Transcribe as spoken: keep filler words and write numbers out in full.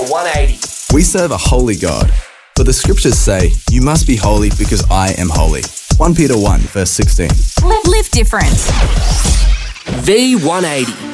one eighty. We serve a holy God, but the scriptures say, you must be holy because I am holy. First Peter one, verse sixteen. Live, live different. V one eighty.